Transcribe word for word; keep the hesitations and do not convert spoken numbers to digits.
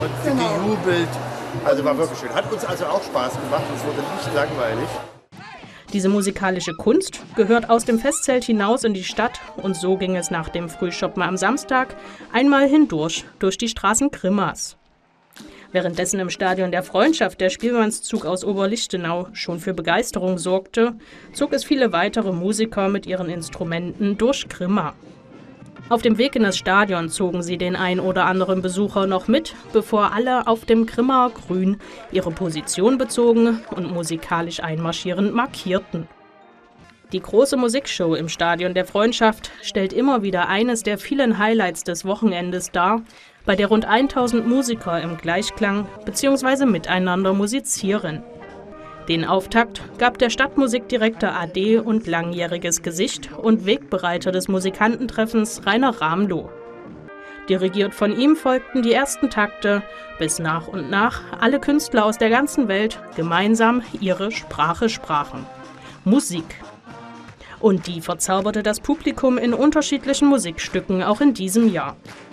Und Genau. gejubelt. Also war wirklich schön. Hat uns also auch Spaß gemacht. Es wurde nicht langweilig. Diese musikalische Kunst gehört aus dem Festzelt hinaus in die Stadt und so ging es nach dem Frühschoppen am Samstag einmal hindurch durch die Straßen Grimmas. Währenddessen im Stadion der Freundschaft der Spielmannszug aus Oberlichtenau schon für Begeisterung sorgte, zog es viele weitere Musiker mit ihren Instrumenten durch Grimma. Auf dem Weg in das Stadion zogen sie den ein oder anderen Besucher noch mit, bevor alle auf dem Grimmaer Grün ihre Position bezogen und musikalisch einmarschierend markierten. Die große Musikshow im Stadion der Freundschaft stellt immer wieder eines der vielen Highlights des Wochenendes dar, bei der rund tausend Musiker im Gleichklang bzw. miteinander musizieren. Den Auftakt gab der Stadtmusikdirektor A D und langjähriges Gesicht und Wegbereiter des Musikantentreffens Rainer Ramlow. Dirigiert von ihm folgten die ersten Takte, bis nach und nach alle Künstler aus der ganzen Welt gemeinsam ihre Sprache sprachen: Musik. Und die verzauberte das Publikum in unterschiedlichen Musikstücken auch in diesem Jahr.